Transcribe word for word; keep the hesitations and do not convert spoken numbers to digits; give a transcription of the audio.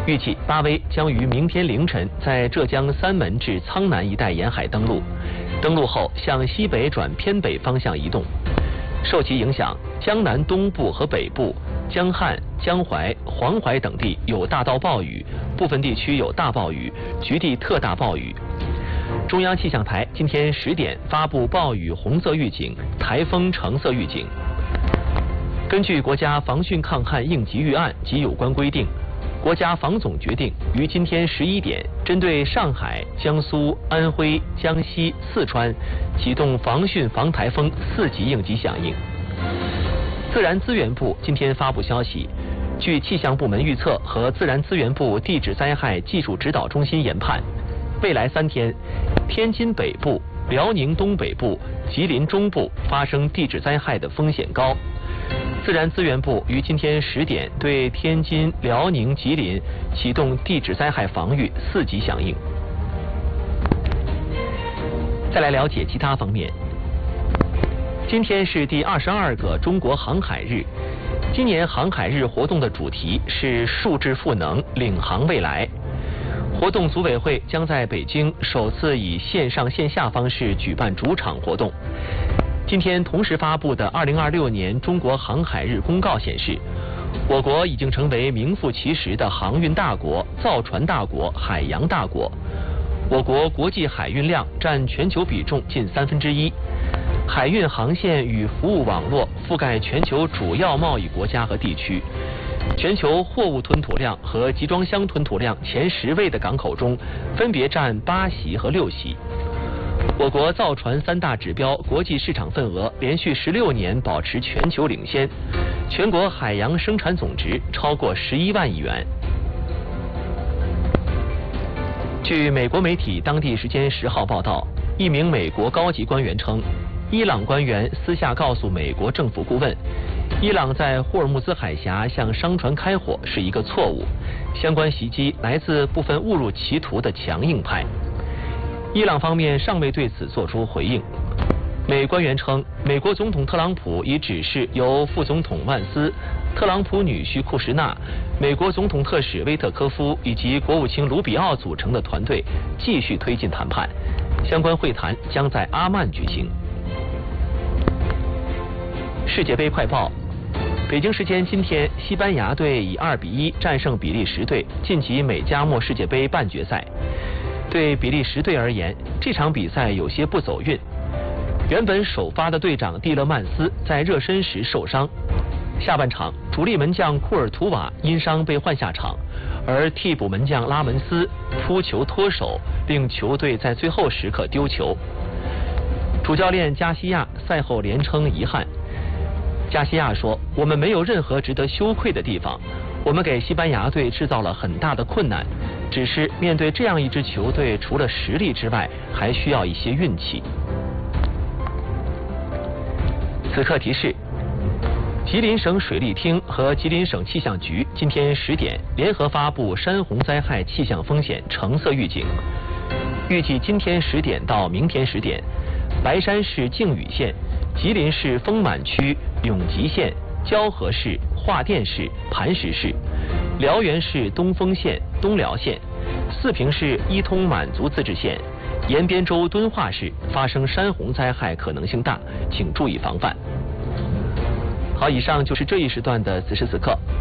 预计八威将于明天凌晨在浙江三门至苍南一带沿海登陆，登陆后向西北转偏北方向移动。受其影响，江南东部和北部、江汉、江淮、黄淮等地有大到暴雨，部分地区有大暴雨，局地特大暴雨。中央气象台今天十点发布暴雨红色预警、台风橙色预警。根据国家防汛抗旱应急预案及有关规定，国家防总决定于今天十一点，针对上海、江苏、安徽、江西、四川启动防汛防台风四级应急响应。自然资源部今天发布消息，据气象部门预测和自然资源部地质灾害技术指导中心研判，未来三天，天津北部、辽宁东北部、吉林中部发生地质灾害的风险高。自然资源部于今天十点对天津、辽宁、吉林启动地质灾害防御四级响应。再来了解其他方面。今天是第二十二个中国航海日，今年航海日活动的主题是数质赋能，领航未来。活动组委会将在北京首次以线上线下方式举办主场活动。今天同时发布的二零二六年中国航海日公告显示，我国已经成为名副其实的航运大国、造船大国、海洋大国。我国国际海运量占全球比重近三分之一，海运航线与服务网络覆盖全球主要贸易国家和地区。全球货物吞吐量和集装箱吞吐量前十位的港口中，分别占八席和六席。我国造船三大指标国际市场份额连续十六年保持全球领先，全国海洋生产总值超过十一万亿元。据美国媒体当地时间十号报道，一名美国高级官员称，伊朗官员私下告诉美国政府顾问，伊朗在霍尔木兹海峡向商船开火是一个错误，相关袭击来自部分误入歧途的强硬派。伊朗方面尚未对此作出回应。美官员称，美国总统特朗普已指示由副总统万斯、特朗普女婿库什纳、美国总统特使威特科夫以及国务卿卢比奥组成的团队继续推进谈判，相关会谈将在阿曼举行。世界杯快报：北京时间今天，西班牙队以二比一战胜比利时队，晋级美加墨世界杯半决赛。对比利时队而言，这场比赛有些不走运。原本首发的队长蒂勒曼斯在热身时受伤，下半场主力门将库尔图瓦因伤被换下场，而替补门将拉门斯扑球脱手，令球队在最后时刻丢球。主教练加西亚赛后连称遗憾。加西亚说：“我们没有任何值得羞愧的地方，我们给西班牙队制造了很大的困难，只是面对这样一支球队，除了实力之外，还需要一些运气。”此刻提示：吉林省水利厅和吉林省气象局今天十点联合发布山洪灾害气象风险橙色预警。预计今天十点到明天十点，白山市靖宇县、吉林市丰满区、永吉县、蛟河市、桦甸市、磐石市、辽源市东丰县、东辽县、四平市伊通满族自治县、延边州敦化市发生山洪灾害可能性大，请注意防范。好，以上就是这一时段的此时此刻。